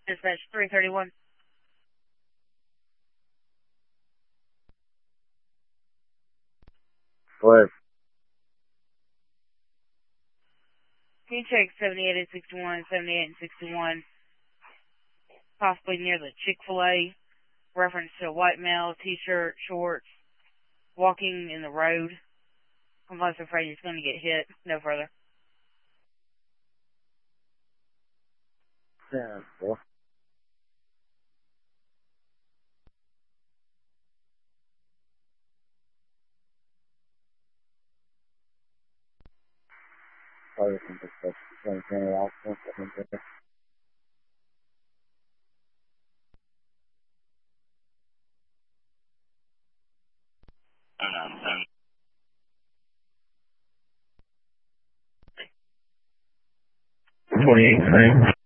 Dispatch 331. What? Can you check 78 and 61, 78 and 61, possibly near the Chick-fil-A, reference to a white male, t-shirt, shorts, walking in the road. I'm almost afraid he's going to get hit. No further. Yeah, boy. Sorry, I think it's just very awful. I think it's Good morning.